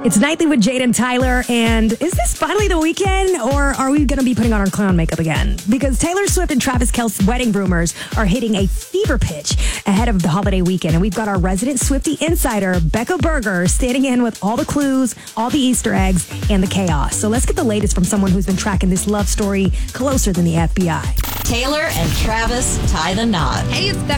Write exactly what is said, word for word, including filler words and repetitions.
It's Nightly with Jade and Tyler, and is this finally the weekend, or are we going to be putting on our clown makeup again? Because Taylor Swift and Travis Kelce's wedding rumors are hitting a fever pitch ahead of the holiday weekend, and we've got our resident Swiftie insider, Becca Berger, standing in with all the clues, all the Easter eggs, and the chaos. So let's get the latest from someone who's been tracking this love story closer than the F B I. Taylor and Travis tie the knot. Hey, it's Becca